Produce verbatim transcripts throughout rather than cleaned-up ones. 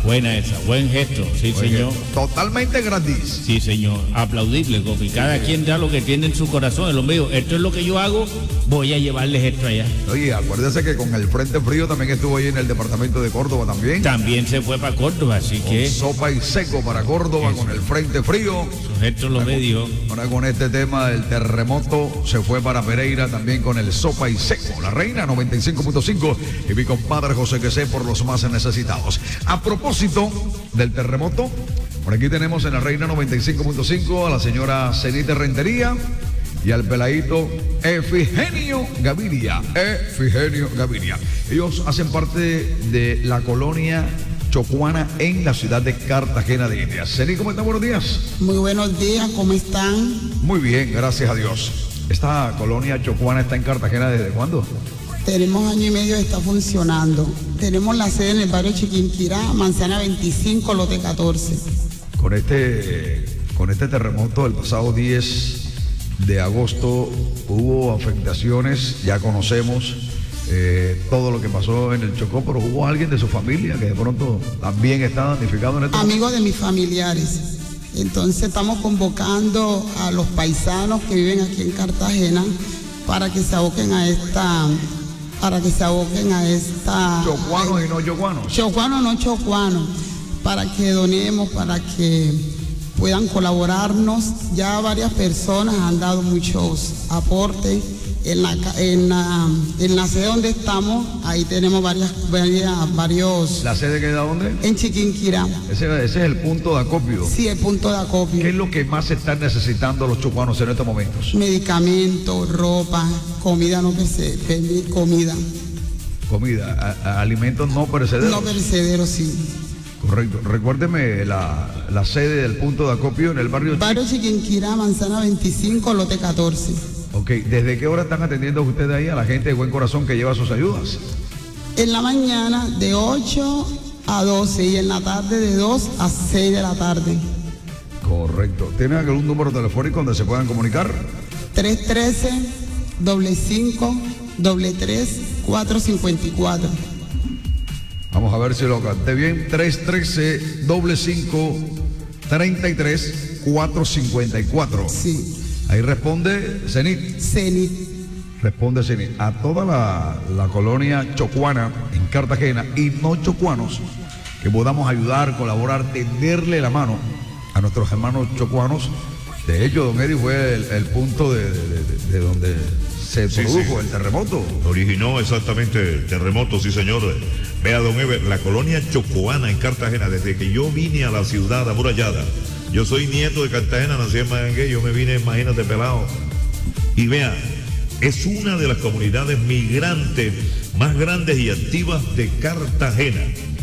Buena esa, buen gesto, sí, Buen señor. gesto. Totalmente gratis. Sí, señor, aplaudible, porque cada quien da lo que tiene en su corazón. Es lo mío, esto es lo que yo hago, voy a llevarles esto allá. Oye, acuérdese que con el Frente Frío también estuvo ahí en el departamento de Córdoba también. También se fue para Córdoba, así Con que sopa y seco para Córdoba, Eso. con el Frente Frío. sus gestos los me dio. Ahora con este tema del terremoto se fue para Pereira también con el sopa y seco. La Reina noventa y cinco punto cinco y mi compadre José Quesé por los más necesitados. A propósito del terremoto, por aquí tenemos en la Reina noventa y cinco punto cinco a la señora Cenite Rentería y al peladito Efigenio Gaviria. Efigenio Gaviria. Ellos hacen parte de la colonia Chocuana en la ciudad de Cartagena de Indias. Ceni, ¿cómo están? Buenos días. Muy buenos días, ¿cómo están? Muy bien, gracias a Dios. ¿Esta colonia Chocuana está en Cartagena desde cuándo? Tenemos año y medio que está funcionando. Tenemos la sede en el barrio Chiquinquirá, Manzana veinticinco, lote catorce. Con este, con este terremoto del pasado diez de agosto hubo afectaciones, ya conocemos eh, todo lo que pasó en el Chocó, pero hubo alguien de su familia que de pronto también está damnificado en este Amigos de mis familiares. Entonces estamos convocando a los paisanos que viven aquí en Cartagena para que se aboquen a esta, para que se aboquen a esta... Chocuanos y no chocuanos. Chocuano, no chocuano, para que donemos, para que puedan colaborarnos. Ya varias personas han dado muchos aportes. En la, en la, en la sede donde estamos, ahí tenemos varias, varias, varios... ¿La sede queda dónde? En Chiquinquirá. Ese, ese es el punto de acopio. Sí, el punto de acopio. ¿Qué es lo que más están necesitando los chocuanos en estos momentos? Medicamentos, ropa, comida no perecedera, comida. Comida, a, a, alimentos no perecederos. No perecederos, sí. Correcto. Recuérdeme la, la sede del punto de acopio en el barrio... Barrio Chiquinquirá, Manzana veinticinco, lote catorce. Ok, ¿desde qué hora están atendiendo ustedes ahí a la gente de buen corazón que lleva sus ayudas? En la mañana de ocho a doce y en la tarde de dos a seis de la tarde. Correcto. ¿Tienen algún número telefónico donde se puedan comunicar? tres uno tres, cinco cinco, tres, cuatro cinco cuatro. Vamos a ver si lo canté bien. tres uno tres, cinco cinco, tres tres, cuatro cinco cuatro. Sí. Ahí responde Cenit. Cenit. Responde Cenit. A toda la, la colonia chocuana en Cartagena y no chocuanos, que podamos ayudar, colaborar, tenderle la mano a nuestros hermanos chocuanos. De hecho, don Eddie fue el, el punto de, de, de, de donde se Sí, produjo sí. el terremoto. Originó exactamente el terremoto, sí señor. Vea, don Ever, la colonia chocuana en Cartagena, desde que yo vine a la ciudad amurallada, yo soy nieto de Cartagena, nací en Magangué, yo me vine, imagínate, pelado. Y vea, es una de las comunidades migrantes más grandes y activas de Cartagena.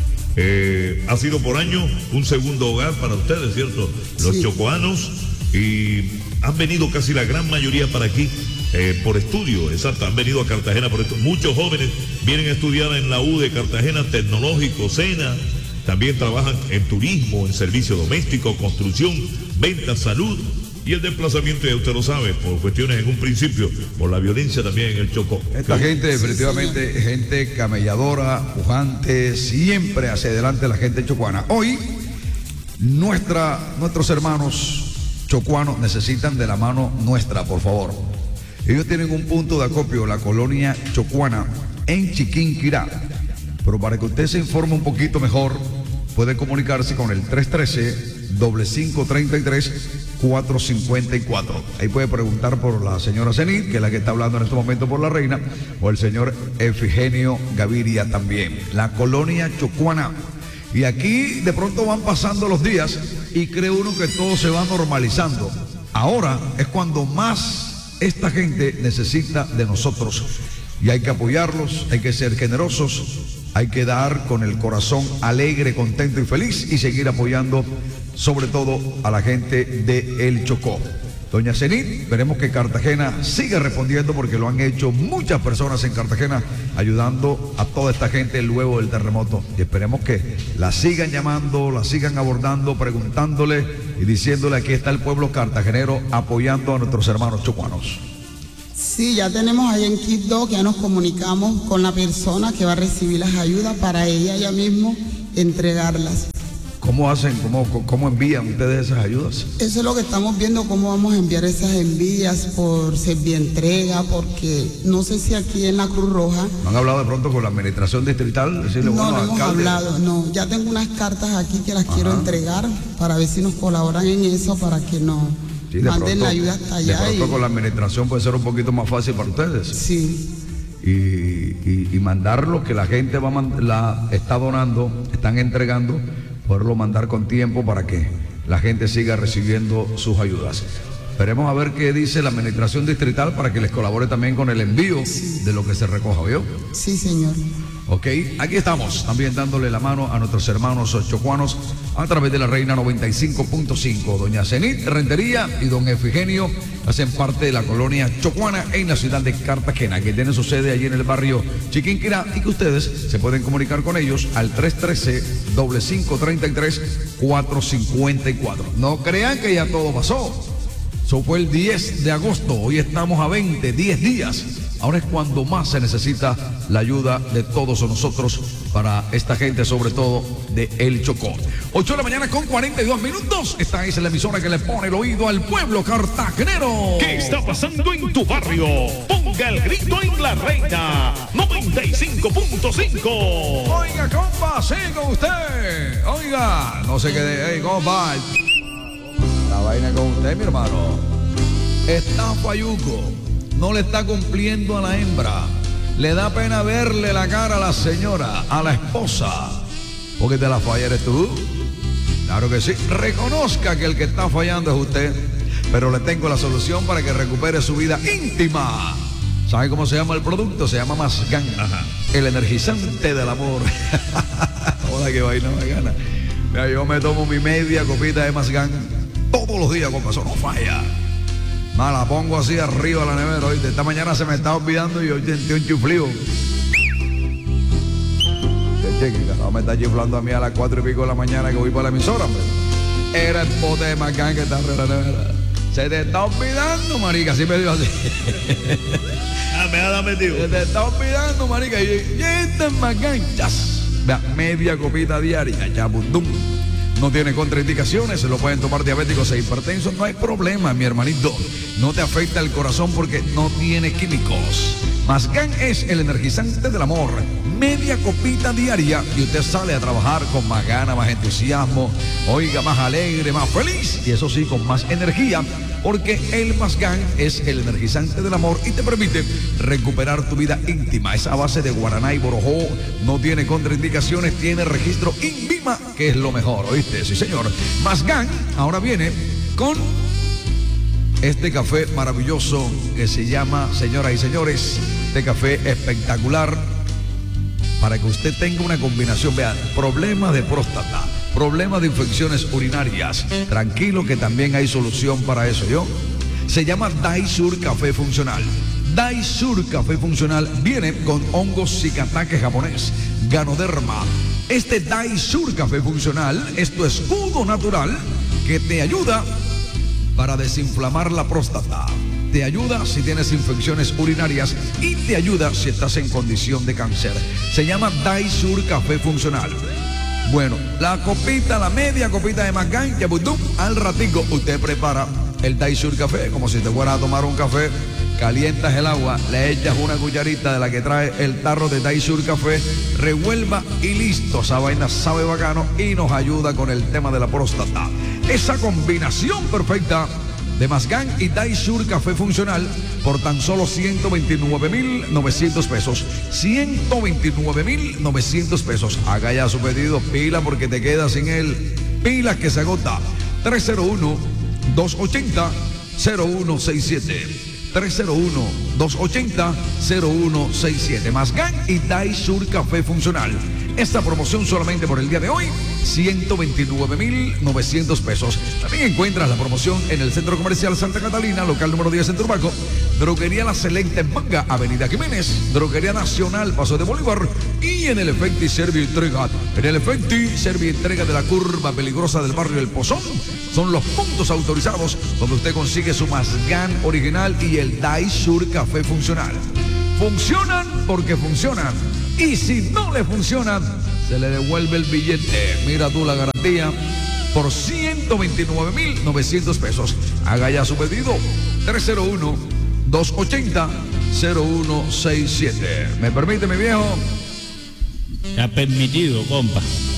Eh, ha sido por años un segundo hogar para ustedes, ¿cierto? Los Sí. chocuanos, y han venido casi la gran mayoría para aquí. Eh, por estudio, exacto, han venido a Cartagena por esto. Muchos jóvenes vienen a estudiar en la U de Cartagena, tecnológico, SENA, también trabajan en turismo, en servicio doméstico, construcción, ventas, salud y el desplazamiento, ya usted lo sabe, por cuestiones en un principio, por la violencia también en el Chocó. Esta gente, definitivamente, gente camelladora, pujante, siempre hacia adelante la gente chocuana. Hoy, nuestra, nuestros hermanos chocuanos necesitan de la mano nuestra, por favor. Ellos tienen un punto de acopio, la colonia chocuana, en Chiquinquirá. Pero para que usted se informe un poquito mejor, puede comunicarse con el tres uno tres, cinco cinco, tres tres, cuatro cinco cuatro. Ahí puede preguntar por la señora Cenit, que es la que está hablando en este momento por la Reina, o el señor Efigenio Gaviria también. La colonia chocuana. Y aquí de pronto van pasando los días y cree uno que todo se va normalizando. Ahora es cuando más esta gente necesita de nosotros. Y hay que apoyarlos, hay que ser generosos, hay que dar con el corazón alegre, contento y feliz y seguir apoyando sobre todo a la gente de El Chocó. Doña Cenit, esperemos que Cartagena siga respondiendo porque lo han hecho muchas personas en Cartagena ayudando a toda esta gente luego del terremoto. Y esperemos que la sigan llamando, la sigan abordando, preguntándole y diciéndole aquí está el pueblo cartagenero apoyando a nuestros hermanos chocuanos. Sí, ya tenemos ahí en Quito que ya nos comunicamos con la persona que va a recibir las ayudas para ella ya mismo entregarlas. ¿Cómo hacen, cómo, cómo envían ustedes esas ayudas? Eso es lo que estamos viendo, cómo vamos a enviar esas envías por Servientrega, porque no sé si aquí en la Cruz Roja... ¿No han hablado de pronto con la administración distrital? Decirle, no, bueno, no hemos alcalde. hablado, no. Ya tengo unas cartas aquí que las Ajá. quiero entregar para ver si nos colaboran en eso, para que nos Sí, de manden pronto, la ayuda hasta de allá. pronto y- con la administración puede ser un poquito más fácil para ustedes. Sí, Y, y, y mandar lo que la gente va a mand- la está donando, están entregando, poderlo mandar con tiempo para que la gente siga recibiendo sus ayudas. Esperemos a ver qué dice la administración distrital para que les colabore también con el envío de lo que se recoja, ¿vio? sí, señor. Ok, aquí estamos también dándole la mano a nuestros hermanos chocuanos a través de la Reina noventa y cinco punto cinco. Doña Zenit Rentería y don Efigenio hacen parte de la colonia chocuana en la ciudad de Cartagena, que tiene su sede allí en el barrio Chiquinquirá, y que ustedes se pueden comunicar con ellos al tres uno tres, cinco cinco tres tres, cuatro cinco cuatro. No crean que ya todo pasó. Eso fue el diez de agosto, hoy estamos a veinte, diez días. Ahora es cuando más se necesita la ayuda de todos nosotros para esta gente, sobre todo de El Chocó. ocho de la mañana con cuarenta y dos minutos. Esta es la emisora que le pone el oído al pueblo cartagenero. ¿Qué está pasando en tu barrio? Ponga el grito en la Reina noventa y cinco punto cinco. Oiga, compa, sí, con usted. Oiga, no se quede, hey, compa. La vaina con usted, mi hermano. Está Fayuco. No le está cumpliendo a la hembra. Le da pena verle la cara a la señora, a la esposa. Porque te la falla eres tú. Claro que sí. Reconozca que el que está fallando es usted. Pero le tengo la solución para que recupere su vida íntima. ¿Sabe cómo se llama el producto? Se llama Masgan. Ajá. El energizante del amor. Hola, qué vaina me gana. Mira, yo me tomo mi media copita de Masgan todos los días, compa, eso no falla. Ma, la pongo así arriba de la nevera, ¿oíste? Esta mañana se me estaba olvidando y yo sentí un chuflío. Cheque, no me está chiflando a mí a las cuatro y pico de la mañana que voy para la emisora, hombre. Era el pote de Macán que está arriba de la nevera. Se te está olvidando, marica, así me dio así. Ah, me ha metido. Se te está olvidando, marica. Y yo, ¿y este es Macán? Chas. Vea, media copita diaria, ya, bundum. No tiene contraindicaciones, se lo pueden tomar diabéticos e hipertensos, no hay problema, mi hermanito. No te afecta el corazón porque no tiene químicos. Masgan es el energizante del amor. Media copita diaria y usted sale a trabajar con más ganas, más entusiasmo, oiga, más alegre, más feliz y eso sí, con más energía, porque el Masgan es el energizante del amor y te permite recuperar tu vida íntima. Es a base de guaraná y borojó, no tiene contraindicaciones, tiene registro INVIMA, que es lo mejor, ¿oíste? Sí, señor. Masgan ahora viene con este café maravilloso que se llama, señoras y señores, este café espectacular para que usted tenga una combinación. Vean, problemas de próstata, problemas de infecciones urinarias. Tranquilo que también hay solución para eso, ¿yo? Se llama Daisur Café Funcional. Daisur Café Funcional viene con hongos zicataque japonés, Ganoderma. Este Daisur Café Funcional es tu escudo natural que te ayuda para desinflamar la próstata. Te ayuda si tienes infecciones urinarias y te ayuda si estás en condición de cáncer. Se llama Daisur Café Funcional. Bueno, la copita, la media copita de Macán, ya budum, al ratico usted prepara el Daisur Café, como si te fueras a tomar un café. Calientas el agua, le echas una cucharita de la que trae el tarro de Daisur Café, revuelva y listo. Esa vaina sabe bacano y nos ayuda con el tema de la próstata. Esa combinación perfecta de Masgan y Daisur Café Funcional por tan solo ciento veintinueve mil novecientos pesos. ciento veintinueve mil novecientos pesos. Haga ya su pedido, pila porque te quedas sin él. Pilas que se agota. tres cero uno, dos ochenta, cero uno seis siete. tres cero uno, dos ochenta, cero uno seis siete. Masgan y Daisur Café Funcional. Esta promoción solamente por el día de hoy, ciento veintinueve mil novecientos pesos. También encuentras la promoción en el Centro Comercial Santa Catalina, local número diez en Turbaco. Droguería La Select en Manga, Avenida Jiménez. Droguería Nacional, Paso de Bolívar. Y en el Efecti Servientrega. En el Efecti Servientrega de la curva peligrosa del barrio El Pozón. Son los puntos autorizados donde usted consigue su Masgan original y el Daisur Café Funcional. Funcionan porque funcionan. Y si no le funcionan, se le devuelve el billete. Mira tú la garantía por ciento veintinueve mil novecientos pesos. Haga ya su pedido. tres cero uno, dos ochenta, cero uno seis siete. ¿Me permite, mi viejo? Está permitido, compa.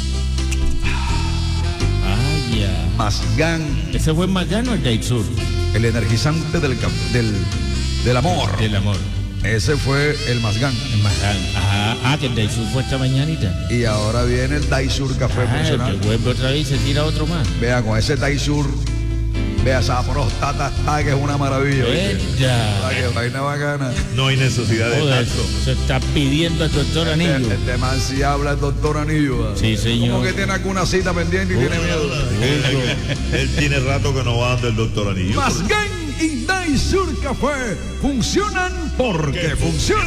Ah, ya. Masgán, ¿Ese fue Magán o el Daisur? el energizante del, cap- del, del amor. Del amor. Ese fue el Masgán. El Magán. Ah, ah, que el Daisur fue esta mañanita. Y ahora viene el Daisur Café Ah, funcional. que vuelve otra vez y se tira otro más. Vea, con ese Daisur, vea esa próstata, está que es una maravilla. ¿oíste? Ella. Ah, que vaina bacana. No hay necesidad de Joder, tanto. se está pidiendo al doctor Anillo. Este, este man si habla el doctor Anillo. ¿verdad? Sí, señor. Como que tiene alguna cita pendiente y tiene miedo. Él tiene rato que no va ante el doctor Anillo. Masgán y Daisur Café funcionan porque funcionan.